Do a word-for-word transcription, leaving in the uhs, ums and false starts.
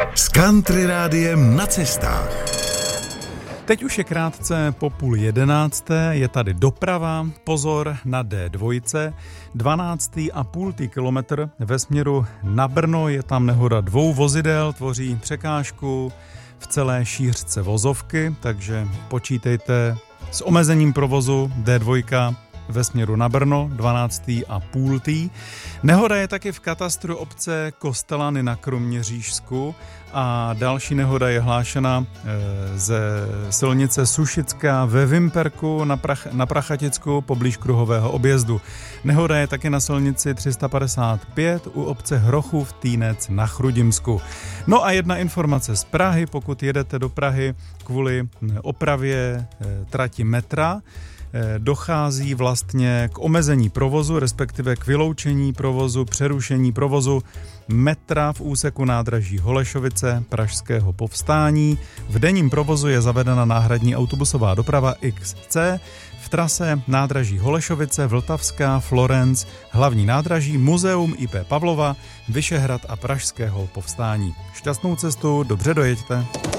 S Country Rádiem na cestách. Teď už je krátce po půl jedenácté, je tady doprava, pozor na dé dva, dvanáctý a půl kilometr ve směru na Brno, je tam nehoda dvou vozidel, tvoří překážku v celé šířce vozovky, takže počítejte s omezením provozu dé dva ve směru na Brno, dvanáctý a půl. Nehoda je taky v katastru obce Kostelany na Kroměřížsku a další nehoda je hlášena ze silnice Sušická ve Vimperku na, Prach, na Prachaticku poblíž kruhového objezdu. Nehoda je taky na silnici tři sta padesát pět u obce Hrochův Týnec na Chrudimsku. No a jedna informace z Prahy, pokud jedete do Prahy kvůli opravě trati metra, dochází vlastně k omezení provozu, respektive k vyloučení provozu, přerušení provozu metra v úseku nádraží Holešovice Pražského Povstání. V denním provozu je zavedena náhradní autobusová doprava iks cé v trase nádraží Holešovice, Vltavská, Florenc, hlavní nádraží, muzeum í pé Pavlova, Vyšehrad a Pražského Povstání. Šťastnou cestu, dobře dojeďte.